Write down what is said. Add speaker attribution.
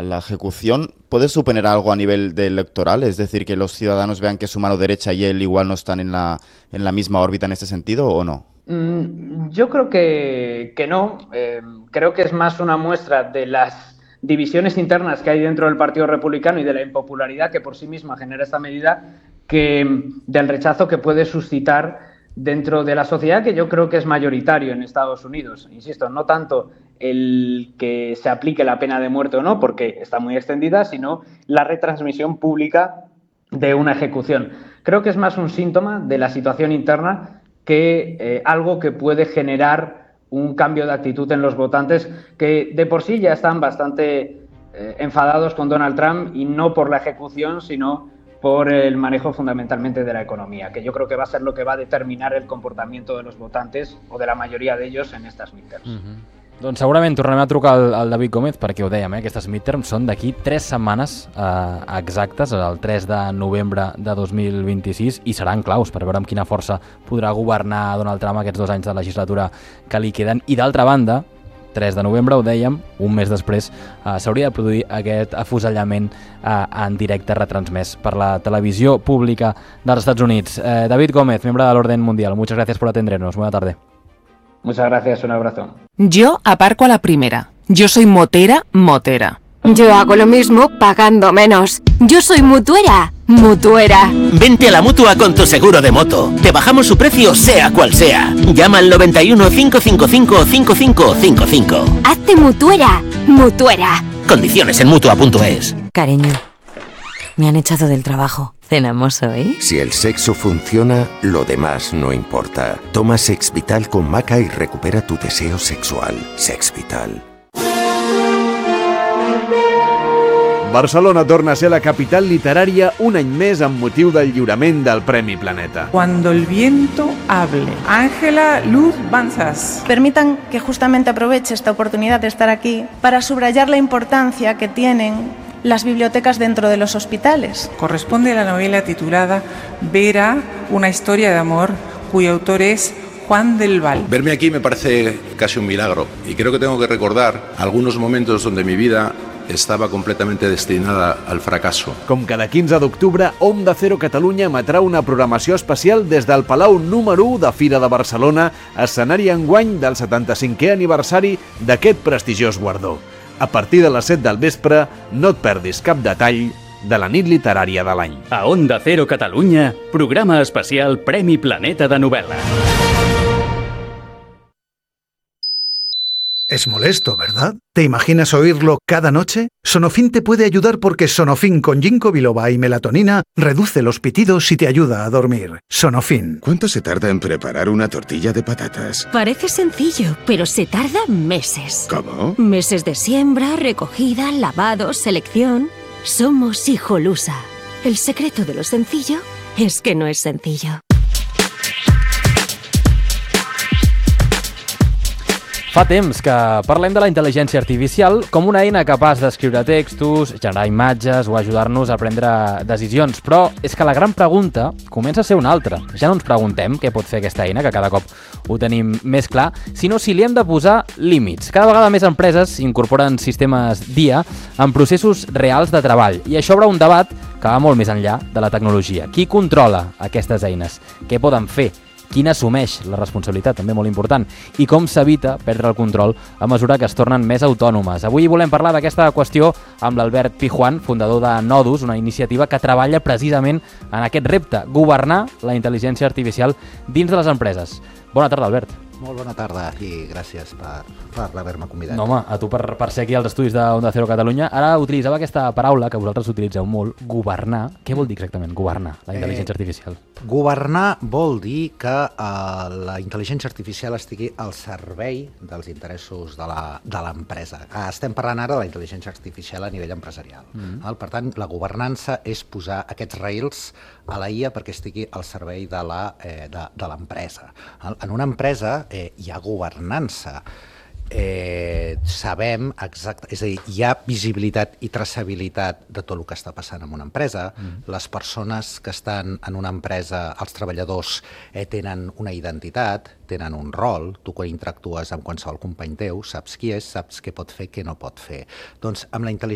Speaker 1: la ejecución puede suponer algo a nivel de electoral, es decir, que los ciudadanos vean que su mano derecha y él igual no están en la misma órbita en este sentido, ¿o no?
Speaker 2: Yo creo que no. Creo que es más una muestra de las divisiones internas que hay dentro del Partido Republicano y de la impopularidad que por sí misma genera esta medida, que del rechazo que puede suscitar dentro de la sociedad, que yo creo que es mayoritario en Estados Unidos. Insisto, no tanto el que se aplique la pena de muerte o no, porque está muy extendida, sino la retransmisión pública de una ejecución. Creo que es más un síntoma de la situación interna que algo que puede generar un cambio de actitud en los votantes que de por sí ya están bastante enfadados con Donald Trump, y no por la ejecución, sino por el manejo fundamentalmente de la economía, que yo creo que va a ser lo que va a determinar el comportamiento de los votantes o de la mayoría de ellos en estas midterms.
Speaker 3: Doncs segurament tornarem a trucar al David Gómez, perquè ho dèiem, aquestes midterms són d'aquí 3 setmanes exactes, el 3 de novembre de 2026, i seran claus per veure amb quina força podrà governar Donald Trump aquests 2 anys de legislatura que li queden. I d'altra banda, 3 de novembre, ho dèiem, un mes després, s'hauria de produir aquest afusellament en directe retransmès per la televisió pública dels Estats Units. David Gómez, membre de l'Orden Mundial, muchas gracias por atendernos. Buena tarde.
Speaker 2: Muchas gracias, un abrazo.
Speaker 4: Yo aparco a la primera. Yo soy motera.
Speaker 5: Yo hago lo mismo pagando menos. Yo soy mutuera.
Speaker 6: Vente a la Mutua con tu seguro de moto. Te bajamos su precio sea cual sea. Llama al 91 555 5555.
Speaker 5: Hazte mutuera.
Speaker 6: Condiciones en Mutua.es.
Speaker 7: Cariño, me han echado del trabajo. ¿Cenamos hoy?
Speaker 8: Si el sexo funciona, lo demás no importa. Toma Sexvital con maca y recupera tu deseo sexual. Sexvital.
Speaker 9: Barcelona torna a ser la capital literària un any més amb motiu del lliurament del Premi Planeta.
Speaker 10: Cuando el viento hable. Ángela Luz Banzas.
Speaker 11: Permitan que justamente aproveche esta oportunidad de estar aquí para subrayar la importancia que tienen las bibliotecas dentro de los hospitales.
Speaker 10: Corresponde a la novela titulada Vera, una historia de amor, cuyo autor es Juan del Val.
Speaker 12: Verme aquí me parece casi un milagro y creo que tengo que recordar algunos momentos donde mi vida estava completamente destinada al fracasso.
Speaker 9: Com cada 15 d'octubre, Onda Cero Catalunya emetrà una programació especial des del Palau número 1 de Fira de Barcelona, escenari enguany del 75è aniversari d'aquest prestigiós guardó. A partir de les 7 del vespre, no et perdis cap detall de la nit literària de l'any.
Speaker 13: A Onda Cero Catalunya, programa especial Premi Planeta de Novel·la.
Speaker 14: Es molesto, ¿verdad? ¿Te imaginas oírlo cada noche? Sonofin te puede ayudar porque Sonofin con ginkgo biloba y melatonina reduce los pitidos y te ayuda a dormir. Sonofin.
Speaker 15: ¿Cuánto se tarda en preparar una tortilla de patatas?
Speaker 16: Parece sencillo, pero se tarda meses.
Speaker 15: ¿Cómo?
Speaker 16: Meses de siembra, recogida, lavado, selección. Somos Hijolusa. El secreto de lo sencillo es que no es sencillo.
Speaker 3: Fa temps que parlem de la intel·ligència artificial com una eina capaç d'escriure textos, generar imatges o ajudar-nos a prendre decisions. Però és que la gran pregunta comença a ser una altra. Ja no ens preguntem què pot fer aquesta eina, que cada cop ho tenim més clar, sinó si li hem de posar límits. Cada vegada més empreses incorporen sistemes d'IA en processos reals de treball. I això obre un debat que va molt més enllà de la tecnologia. Qui controla aquestes eines? Què poden fer? Qui n'assumeix la responsabilitat, també molt important, i com s'evita perdre el control a mesura que es tornen més autònomes. Avui volem parlar d'aquesta qüestió amb l'Albert Pijuan, fundador de Nodus, una iniciativa que treballa precisament en aquest repte, governar la intel·ligència artificial dins de les empreses. Bona tarda, Albert.
Speaker 17: Molt bona tarda i gràcies per haver-me convidat.
Speaker 3: No, home, a tu per ser aquí als estudis d'Onda Cero Catalunya. Ara utilitzava aquesta paraula que vosaltres utilitzeu molt, governar. Què vol dir exactament, governar la intel·ligència artificial?
Speaker 17: Governar vol dir que la intel·ligència artificial estigui al servei dels interessos de l'empresa. Estem parlant ara de la intel·ligència artificial a nivell empresarial. Per tant, la governança és posar aquests rails a la IA perquè estigui al servei de l'empresa. En una empresa hi ha governança. Sabem exacte, és a dir, hi ha visibilitat i traçabilitat de tot el que està passant en una empresa. Les persones que estan en una empresa, els treballadors, tenen una identitat, tenen un rol. Tu quan interactues amb qualsevol company teu saps qui és, saps què pot fer, què no pot fer. Doncs amb la intel·ligència